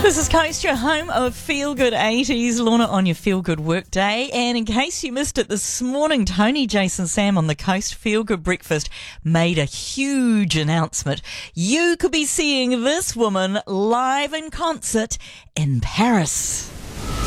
This is Coast, your home of Feel Good 80s. Lorna on your Feel Good work day. And in case you missed it this morning, Tony, Jason, Sam on the Coast Feel Good Breakfast made a huge announcement. You could be seeing this woman live in concert in Paris.